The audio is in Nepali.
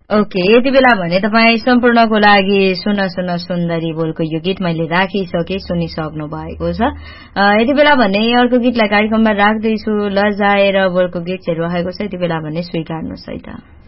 ओके, यति बेला भने तपाईँ सम्पूर्णको लागि सुन सुन सुन्दरी बोलको यो गीत मैले राखिसके सुनिसक्नु भएको छ। यति बेला भने अर्को गीतलाई कार्यक्रममा राख्दैछु। लजाएर बोलको गीत चाहिँ रहेको छ, यति बेला भने स्वीकार्नुहोस् है त।